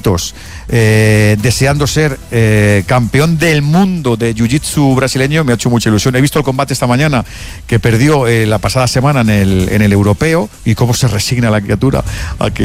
añitos, deseando ser campeón del mundo de jiu-jitsu brasileño. Me ha hecho mucha ilusión. He visto el combate esta mañana que perdió la pasada semana en el europeo, y cómo se resigna la criatura a que